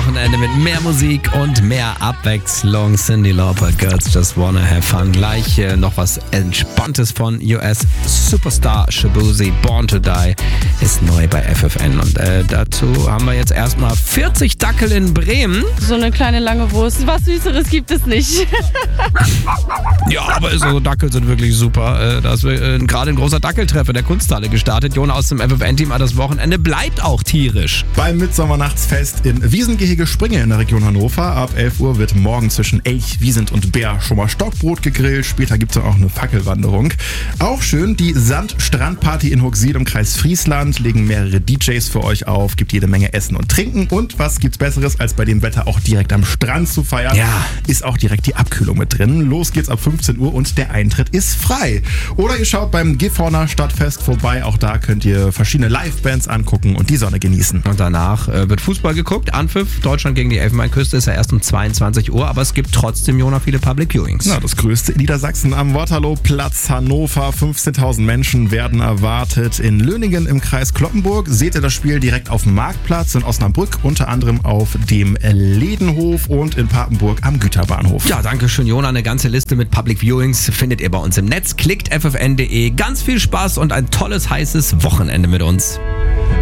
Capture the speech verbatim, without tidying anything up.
Wochenende mit mehr Musik und mehr Abwechslung. Cyndi Lauper, Girls Just Wanna Have Fun. Gleich äh, noch was Entspanntes von U S-Superstar Shaboozey. Born to Die ist neu bei F F N. Und äh, dazu haben wir jetzt erstmal vierzig Dackel in Bremen. So eine kleine lange Wurst. Was Süßeres gibt es nicht. Ja, aber so Dackel sind wirklich super. Äh, da ist äh, gerade ein großer Dackeltreffer der Kunsthalle gestartet. Jona aus dem F F N-Team hat das Wochenende bleibt auch tierisch. Beim Mitsommernachtsfest in Wiesengehege Springe in der Region Hannover. Ab elf Uhr wird morgen zwischen Elch, Wiesent und Bär schon mal Stockbrot gegrillt. Später gibt es auch eine Fackelwanderung. Auch schön, die Sand-Strand-Party in Hochsiel im Kreis Friesland. Legen mehrere D Js für euch auf, gibt jede Menge Essen und Trinken. Und was gibt's Besseres, als bei dem Wetter auch direkt am Strand zu feiern? Ja. Ist auch direkt die Abkühlung mit drin. Los geht's ab fünfzehn Uhr und der Eintritt ist frei. Oder ihr schaut beim Gifhorner Stadtfest vorbei. Auch da könnt ihr verschiedene Live-Bands angucken und die Sonne genießen. Und danach äh, wird Fußball geguckt. Anpfiff, Deutschland gegen die Elfenbeinküste ist ja erst um zweiundzwanzig Uhr, aber es gibt trotzdem, Jona, viele Public Viewings. Na, das größte in Niedersachsen am Waterloo-Platz Hannover. fünfzehntausend Menschen werden erwartet. In Löningen im Kreis Cloppenburg seht ihr das Spiel direkt auf dem Marktplatz. In Osnabrück unter anderem auf dem Ledenhof und in Papenburg am Güterbahnhof. Ja, danke schön, Jona. Eine ganze Liste mit Public Viewings findet ihr bei uns im Netz. Klickt f f n punkt d e. Ganz viel Spaß und ein tolles, heißes Wochenende mit uns.